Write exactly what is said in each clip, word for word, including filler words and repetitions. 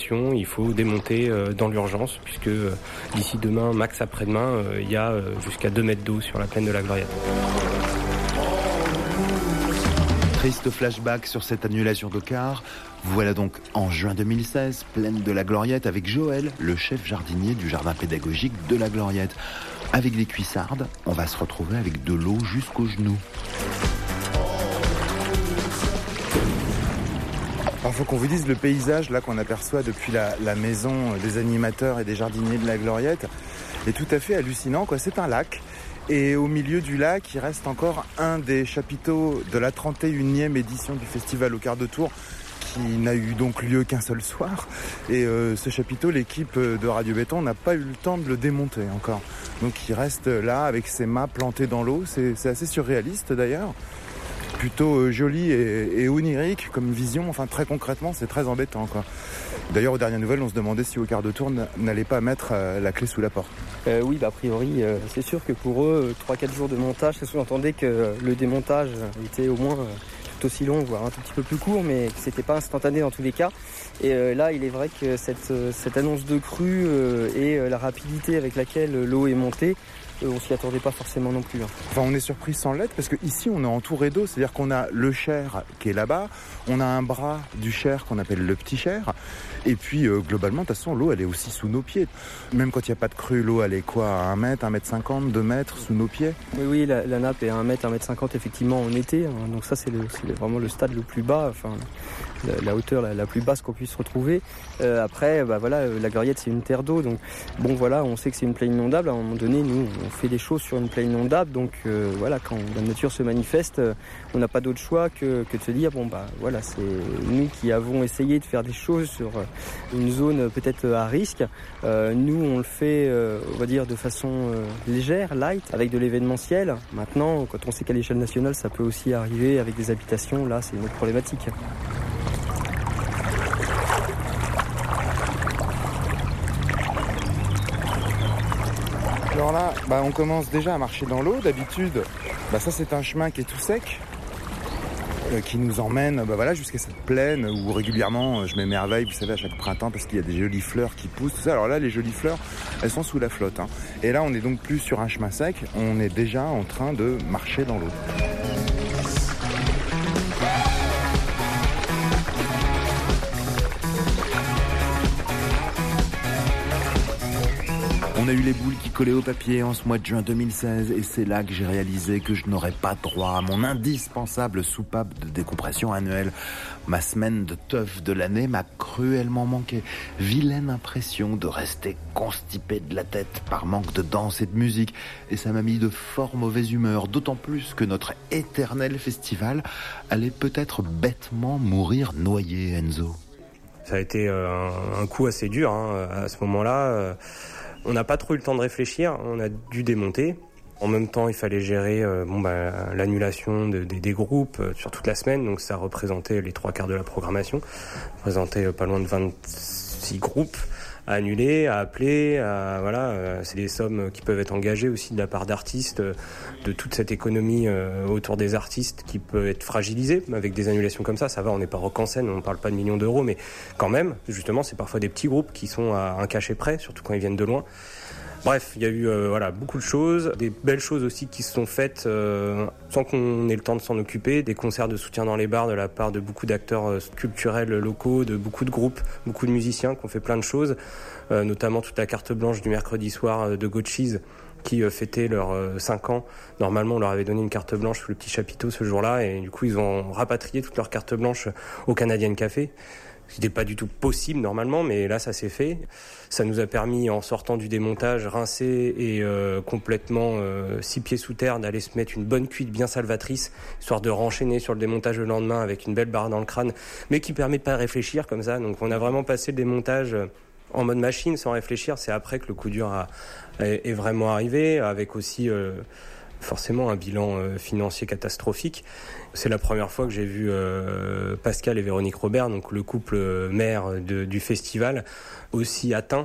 annulation. Il faut démonter euh, dans l'urgence puisque euh, d'ici demain, max après-demain, euh, il y a euh, jusqu'à deux mètres d'eau sur la plaine de la Gloriette. Triste flashback sur cette annulation de car. Voilà donc en juin deux mille seize, plaine de la Gloriette avec Joël, le chef jardinier du jardin pédagogique de la Gloriette. Avec des cuissardes, on va se retrouver avec de l'eau jusqu'aux genoux. Il faut qu'on vous dise le paysage là qu'on aperçoit depuis la, la maison des animateurs et des jardiniers de la Gloriette est tout à fait hallucinant, quoi. C'est un lac. Et au milieu du lac, il reste encore un des chapiteaux de la trente et unième édition du festival au quart de tour qui n'a eu donc lieu qu'un seul soir. Et euh, ce chapiteau, l'équipe de Radio Béton n'a pas eu le temps de le démonter encore. Donc il reste là avec ses mâts plantés dans l'eau. C'est, c'est assez surréaliste d'ailleurs. Plutôt euh, joli et, et onirique comme vision. Enfin, très concrètement, c'est très embêtant, quoi. D'ailleurs, aux dernières nouvelles, on se demandait si au quart de tour n'allait pas mettre euh, la clé sous la porte. Euh, oui, bah, a priori, euh, c'est sûr que pour eux, trois quatre jours de montage, ça sous-entendait que le démontage était au moins euh, tout aussi long, voire un tout petit peu plus court, mais que c'était pas instantané dans tous les cas. Et euh, là, il est vrai que cette, cette annonce de crue euh, et euh, la rapidité avec laquelle l'eau est montée, euh, on s'y attendait pas forcément non plus. Hein. Enfin, on est surpris sans l'être parce que ici, on est entouré d'eau, c'est-à-dire qu'on a le Cher qui est là-bas, on a un bras du Cher qu'on appelle le Petit Cher, et puis euh, globalement, de toute façon, l'eau, elle est aussi sous nos pieds. Même quand il n'y a pas de crue, l'eau, elle est quoi, à un mètre, un mètre cinquante, deux mètres sous nos pieds? Oui, oui, la, la nappe est à un mètre, un mètre cinquante effectivement en été, hein, donc ça, c'est, le, c'est vraiment le stade le plus bas, enfin, la, la hauteur la, la plus basse qu'on puisse retrouver. Euh, après, bah voilà, la Gloriette, c'est une terre d'eau, donc bon, voilà, on sait que c'est une plaine inondable. À un moment donné, nous, on fait des choses sur une plaine inondable, donc euh, voilà, quand la nature se manifeste, euh, on n'a pas d'autre choix que, que de se dire, bon, bah voilà, c'est nous qui avons essayé de faire des choses sur une zone peut-être à risque. Euh, nous, on le fait, euh, on va dire, de façon euh, légère, light, avec de l'événementiel. Maintenant, quand on sait qu'à l'échelle nationale, ça peut aussi arriver avec des habitations, là, c'est une autre problématique. Alors là, bah, on commence déjà à marcher dans l'eau. D'habitude, bah, ça c'est un chemin qui est tout sec, euh, qui nous emmène bah, voilà, jusqu'à cette plaine où régulièrement je m'émerveille, vous savez, à chaque printemps, parce qu'il y a des jolies fleurs qui poussent, tout ça. Alors là, les jolies fleurs, elles sont sous la flotte. Hein. Et là, on n'est donc plus sur un chemin sec, on est déjà en train de marcher dans l'eau. On a eu les boules qui collaient au papier en ce mois de juin deux mille seize et c'est là que j'ai réalisé que je n'aurais pas droit à mon indispensable soupape de décompression annuelle. Ma semaine de teuf de l'année m'a cruellement manqué. Vilaine impression de rester constipé de la tête par manque de danse et de musique. Et ça m'a mis de fort mauvaise humeur, d'autant plus que notre éternel festival allait peut-être bêtement mourir noyé, Enzo. Ça a été euh, un, un coup assez dur hein, à ce moment-là. Euh, on n'a pas trop eu le temps de réfléchir, on a dû démonter. En même temps, il fallait gérer euh, bon, bah, l'annulation de, de, des groupes euh, sur toute la semaine, donc ça représentait les trois quarts de la programmation. Ça représentait euh, pas loin de vingt-six groupes à annuler, à appeler, à, voilà, euh, c'est des sommes qui peuvent être engagées aussi de la part d'artistes, euh, de toute cette économie euh, autour des artistes qui peut être fragilisée avec des annulations comme ça. Ça va, on n'est pas rock en scène, on ne parle pas de millions d'euros, mais quand même, justement, c'est parfois des petits groupes qui sont à un cachet près, surtout quand ils viennent de loin. Bref, il y a eu euh, voilà, beaucoup de choses, des belles choses aussi qui se sont faites euh, sans qu'on ait le temps de s'en occuper, des concerts de soutien dans les bars de la part de beaucoup d'acteurs euh, culturels locaux, de beaucoup de groupes, beaucoup de musiciens qui ont fait plein de choses, euh, notamment toute la carte blanche du mercredi soir euh, de Gotchis qui euh, fêtait leurs euh, cinq ans. Normalement, on leur avait donné une carte blanche sous le petit chapiteau ce jour-là et du coup, ils ont rapatrié toute leur carte blanche au Canadian Café. C'était pas du tout possible normalement, mais là ça s'est fait. Ça nous a permis, en sortant du démontage, rincé et euh, complètement euh, six pieds sous terre, d'aller se mettre une bonne cuite bien salvatrice, histoire de renchaîner sur le démontage le lendemain avec une belle barre dans le crâne, mais qui permet de pas réfléchir comme ça. Donc on a vraiment passé le démontage en mode machine, sans réfléchir. C'est après que le coup dur a, est vraiment arrivé, avec aussi... Euh, forcément un bilan euh, financier catastrophique. C'est la première fois que j'ai vu euh, Pascal et Véronique Robert, donc le couple euh, mère de, du festival, aussi atteint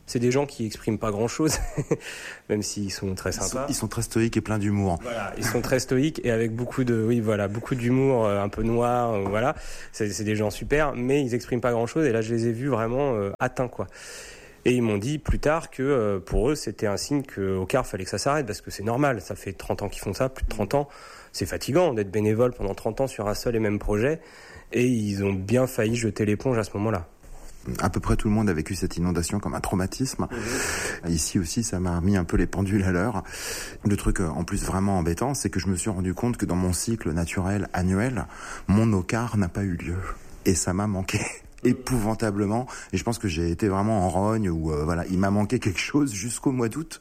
C'est des gens qui expriment pas grand-chose, même s'ils sont très sympas. Ils sont, ils sont très stoïques et pleins d'humour. Voilà, ils sont très stoïques et avec beaucoup de, oui, voilà, beaucoup d'humour, euh, un peu noir, euh, voilà. C'est, c'est des gens super, mais ils expriment pas grand-chose. Et là, je les ai vus vraiment euh, atteints, quoi. Et ils m'ont dit plus tard que euh, pour eux, c'était un signe qu'au car, fallait que ça s'arrête parce que c'est normal. Ça fait trente ans qu'ils font ça, plus de trente ans. C'est fatigant d'être bénévole pendant trente ans sur un seul et même projet. Et ils ont bien failli jeter l'éponge à ce moment-là. À peu près tout le monde a vécu cette inondation comme un traumatisme. Mmh. Ici aussi, ça m'a remis un peu les pendules à l'heure. Le truc en plus vraiment embêtant, c'est que je me suis rendu compte que dans mon cycle naturel annuel, mon O-car n'a pas eu lieu. Et ça m'a manqué épouvantablement. Et je pense que j'ai été vraiment en rogne ou euh, voilà, il m'a manqué quelque chose jusqu'au mois d'août.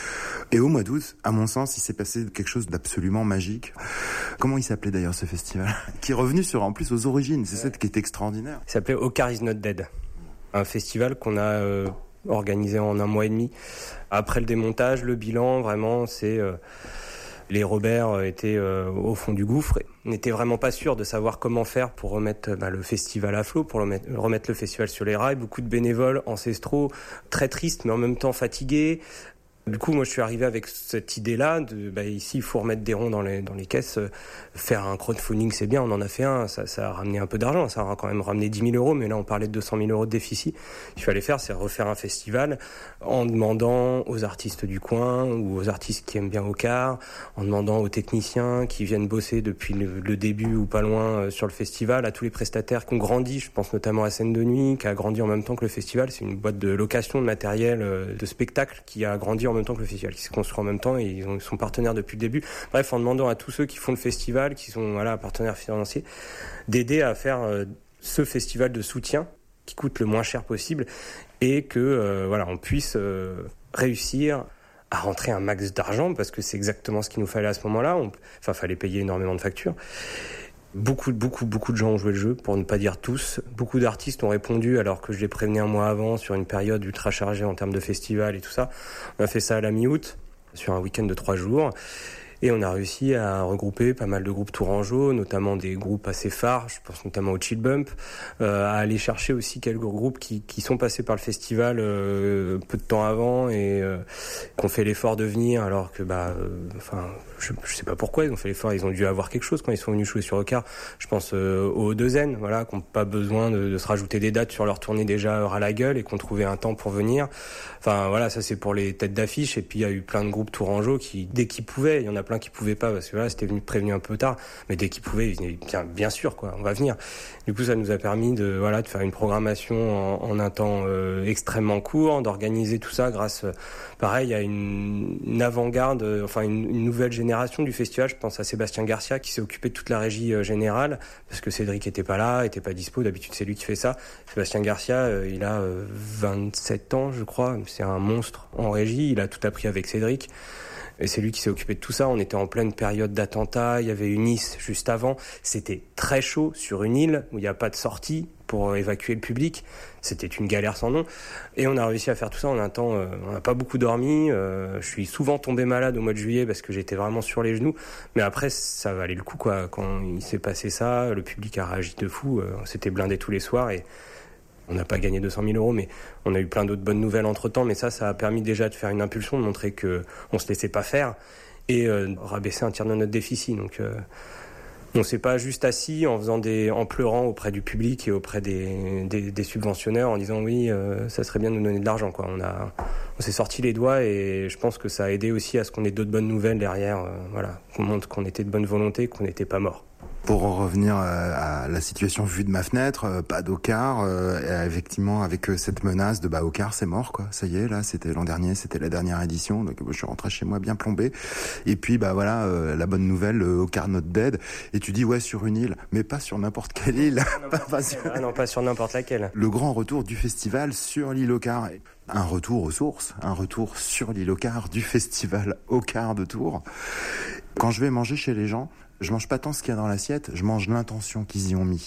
Et au mois d'août, à mon sens, il s'est passé quelque chose d'absolument magique. Comment il s'appelait d'ailleurs ce festival ? Qui est revenu sur, en plus aux origines, c'est ça qui est extraordinaire. Il s'appelait O-Car is not dead. Un festival qu'on a euh, organisé en un mois et demi. Après le démontage, le bilan, vraiment, c'est... Euh, les Robert étaient euh, au fond du gouffre. On n'était vraiment pas sûr de savoir comment faire pour remettre bah, le festival à flot, pour remettre, remettre le festival sur les rails. Beaucoup de bénévoles ancestraux, très tristes, mais en même temps fatigués. Du coup, moi, je suis arrivé avec cette idée-là de, bah, ici, il faut remettre des ronds dans les, dans les caisses. Euh, faire un crowdfunding, c'est bien, on en a fait un, ça, ça a ramené un peu d'argent, ça a quand même ramené dix mille euros, mais là, on parlait de deux cent mille euros de déficit. Ce qu'il fallait faire, c'est refaire un festival en demandant aux artistes du coin ou aux artistes qui aiment bien O-Car, en demandant aux techniciens qui viennent bosser depuis le, le début ou pas loin euh, sur le festival, à tous les prestataires qui ont grandi, je pense notamment à Scène de Nuit, qui a grandi en même temps que le festival. C'est une boîte de location de matériel, euh, de spectacle qui a grandi en même temps que le festival, qui se construit en même temps et ils, ont, ils sont partenaires depuis le début. Bref, en demandant à tous ceux qui font le festival, qui sont voilà, partenaires financiers, d'aider à faire euh, ce festival de soutien qui coûte le moins cher possible et que euh, voilà, on puisse euh, réussir à rentrer un max d'argent parce que c'est exactement ce qu'il nous fallait à ce moment-là. On, enfin, fallait payer énormément de factures. Beaucoup, beaucoup, beaucoup de gens ont joué le jeu, pour ne pas dire tous. Beaucoup d'artistes ont répondu alors que je les prévenais un mois avant sur une période ultra chargée en termes de festival et tout ça. On a fait ça à la mi-août, sur un week-end de trois jours. Et on a réussi à regrouper pas mal de groupes tourangeaux, notamment des groupes assez phares, je pense notamment au Chill Bump, euh, à aller chercher aussi quelques groupes qui, qui sont passés par le festival euh, peu de temps avant et euh, qui ont fait l'effort de venir alors que, bah, euh, enfin, je, je sais pas pourquoi ils ont fait l'effort, ils ont dû avoir quelque chose quand ils sont venus jouer sur O-Car. Je pense euh, aux deux N, voilà, qui n'ont pas besoin de, de se rajouter des dates sur leur tournée déjà ras la gueule et qui ont trouvé un temps pour venir. Enfin, voilà, ça c'est pour les têtes d'affiche et puis il y a eu plein de groupes tourangeaux qui, dès qu'ils pouvaient, il y en a plein qui pouvaient pas parce que là c'était venu prévenu un peu tard, mais dès qu'ils pouvaient, ils venaient bien, bien sûr quoi, on va venir. Du coup, ça nous a permis de voilà de faire une programmation en, en un temps euh, extrêmement court, d'organiser tout ça grâce, euh, pareil, à une, une avant-garde, euh, enfin une, une nouvelle génération du festival. Je pense à Sébastien Garcia qui s'est occupé de toute la régie euh, générale parce que Cédric était pas là, était pas dispo. D'habitude, c'est lui qui fait ça. Sébastien Garcia, euh, il a euh, vingt-sept ans, je crois. C'est un monstre en régie. Il a tout appris avec Cédric. Et c'est lui qui s'est occupé de tout ça. On était en pleine période d'attentat. Il y avait une Nice juste avant. C'était très chaud sur une île où il n'y a pas de sortie pour évacuer le public. C'était une galère sans nom. Et on a réussi à faire tout ça en un temps. Euh, on n'a pas beaucoup dormi. Euh, je suis souvent tombé malade au mois de juillet parce que j'étais vraiment sur les genoux. Mais après, ça valait le coup, quoi. Quand il s'est passé ça, le public a réagi de fou. Euh, on s'était blindé tous les soirs et on n'a pas gagné deux cent mille euros, mais on a eu plein d'autres bonnes nouvelles entre-temps. Mais ça, ça a permis déjà de faire une impulsion, de montrer qu'on ne se laissait pas faire et euh, rabaisser un tiers de notre déficit. Donc, euh, on ne s'est pas juste assis en, faisant des, en pleurant auprès du public et auprès des, des, des subventionneurs en disant oui, euh, ça serait bien de nous donner de l'argent, quoi. On, a, on s'est sorti les doigts et je pense que ça a aidé aussi à ce qu'on ait d'autres bonnes nouvelles derrière. Euh, voilà, qu'on montre qu'on était de bonne volonté, qu'on n'était pas mort. Pour en revenir à la situation vue de ma fenêtre, pas d'O-Car, euh, effectivement avec cette menace de bah O-Car c'est mort quoi, ça y est là, c'était l'an dernier, c'était la dernière édition, donc je suis rentré chez moi bien plombé. Et puis bah voilà, euh, la bonne nouvelle, O-Car not dead. Et tu dis ouais sur une île, mais pas sur n'importe quelle île. pas, pas sur... Ah non, pas sur n'importe laquelle. Le grand retour du festival sur l'île O-Car. Un retour aux sources, un retour sur l'île O-Car du festival O-Car de Tours. Quand je vais manger chez les gens, je mange pas tant ce qu'il y a dans l'assiette, je mange l'intention qu'ils y ont mis.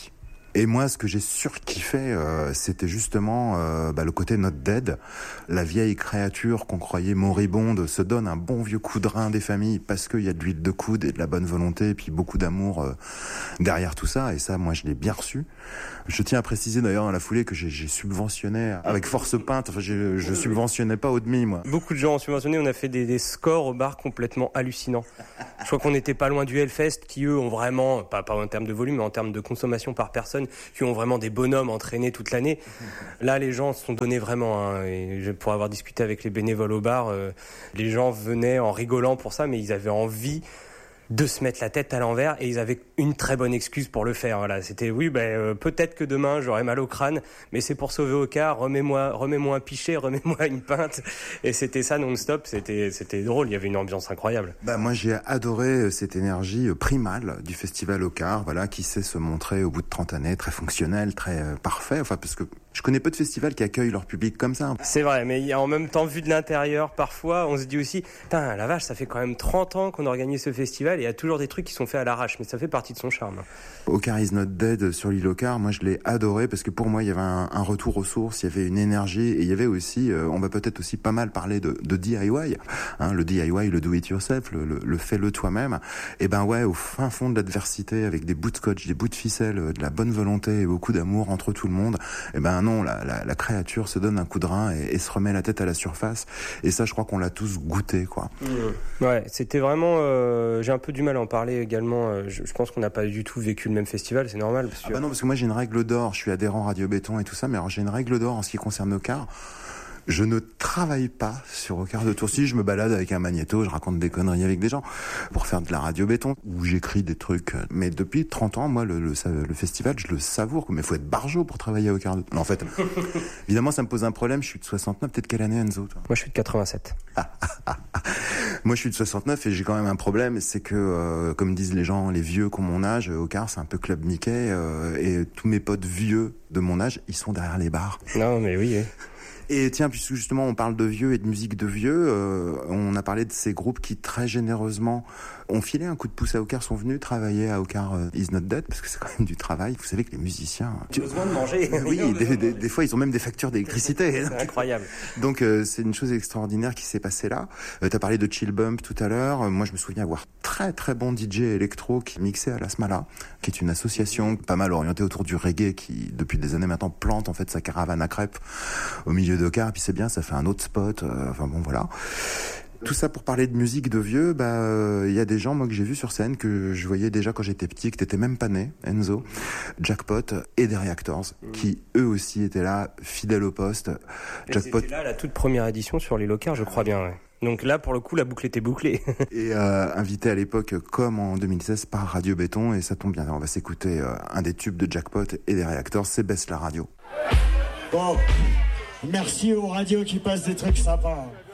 Et moi, ce que j'ai surkiffé, euh, c'était justement euh, bah, le côté Not Dead. La vieille créature qu'on croyait moribonde se donne un bon vieux coup de rein des familles parce qu'il y a de l'huile de coude et de la bonne volonté et puis beaucoup d'amour euh, derrière tout ça. Et ça, moi, je l'ai bien reçu. Je tiens à préciser d'ailleurs dans la foulée que j'ai, j'ai subventionné avec Force Peinte. Enfin, je, je subventionnais pas au demi, moi. Beaucoup de gens ont subventionné. On a fait des, des scores au bar complètement hallucinants. Je crois qu'on n'était pas loin du Hellfest qui, eux, ont vraiment, pas, pas en termes de volume, mais en termes de consommation par personne, qui ont vraiment des bonhommes entraînés toute l'année. Là, les gens se sont donnés vraiment. Hein, et pour avoir discuté avec les bénévoles au bar, euh, les gens venaient en rigolant pour ça, mais ils avaient envie de se mettre la tête à l'envers et ils avaient une très bonne excuse pour le faire. Voilà, c'était oui, ben euh, peut-être que demain j'aurai mal au crâne, mais c'est pour sauver Ocar. Remets-moi, remets-moi un pichet, remets-moi une pinte. Et c'était ça non-stop. C'était, c'était drôle. Il y avait une ambiance incroyable. Bah moi j'ai adoré cette énergie primale du festival Ocar, voilà, qui sait se montrer au bout de trente années très fonctionnel, très euh, parfait. Enfin parce que je connais peu de festivals qui accueillent leur public comme ça. C'est vrai, mais en même temps, vu de l'intérieur, parfois, on se dit aussi, putain, la vache, ça fait quand même trente ans qu'on organise ce festival et il y a toujours des trucs qui sont faits à l'arrache, mais ça fait partie de son charme. Ocar is not dead sur l'île Ocar, moi je l'ai adoré parce que pour moi il y avait un, un retour aux sources, il y avait une énergie et il y avait aussi, euh, on va peut-être aussi pas mal parler de, de D I Y, hein, le D I Y, le do it yourself, le, le, le fais-le toi-même. Et ben ouais, au fin fond de l'adversité, avec des bouts de scotch, des bouts de ficelle, de la bonne volonté et beaucoup d'amour entre tout le monde, et ben non, la, la, la créature se donne un coup de rein et, et se remet la tête à la surface. Et ça, je crois qu'on l'a tous goûté, quoi. Mmh. Ouais, c'était vraiment. Euh, j'ai un peu du mal à en parler également. Euh, je, je pense qu'on n'a pas du tout vécu le même festival, c'est normal. Parce que... Ah bah non, parce que moi j'ai une règle d'or. Je suis adhérent Radio Béton et tout ça, mais alors j'ai une règle d'or en ce qui concerne Ocar. Je ne travaille pas sur Ocar de Tours. Si je me balade avec un magnéto, je raconte des conneries avec des gens pour faire de la radio béton où j'écris des trucs. Mais depuis trente ans, moi, le, le, le festival, je le savoure. Mais il faut être barjot pour travailler à Ocar de Tours. Non, en fait, évidemment, ça me pose un problème. Je suis de soixante-neuf. Peut-être quelle année, Enzo, toi ? Moi, je suis de quatre-vingt-sept. Ah, ah, ah, ah. Moi, je suis de soixante-neuf et j'ai quand même un problème. C'est que, euh, comme disent les gens, les vieux qui ont mon âge, Ocar, c'est un peu Club Mickey. Euh, et tous mes potes vieux de mon âge, ils sont derrière les bars. Non, mais oui, oui. Et tiens, puisque justement on parle de vieux et de musique de vieux, euh, on a parlé de ces groupes qui très généreusement ont filé un coup de pouce à Ocar, sont venus travailler à Ocar euh, is not dead, parce que c'est quand même du travail. Vous savez que les musiciens... Tu as besoin de manger. Oui, des, des, des fois ils ont même des factures d'électricité. C'est incroyable. Donc euh, c'est une chose extraordinaire qui s'est passée là. Euh, tu as parlé de Chill Bump tout à l'heure. Euh, moi je me souviens avoir très très bon D J électro qui mixait à la Smala, qui est une association pas mal orientée autour du reggae, qui depuis des années maintenant plante en fait sa caravane à crêpes au milieu d'Ocar, et puis c'est bien, ça fait un autre spot, euh, enfin bon voilà. Tout ça pour parler de musique de vieux, bah il euh, y a des gens moi que j'ai vu sur scène que je voyais déjà quand j'étais petit, que t'étais même pas né, Enzo, Jackpot et The Reactors, mmh. qui eux aussi étaient là, fidèles au poste. Et Jackpot. C'était là la toute première édition sur l'île Ocar, je crois bien. Ouais. Donc là, pour le coup, la boucle était bouclée. Et euh, invité à l'époque, comme en deux mille seize, par Radio Béton, et ça tombe bien. On va s'écouter euh, un des tubes de Jackpot et des Reactors, c'est Baisse la radio. Bon, merci aux radios qui passent des trucs sympas.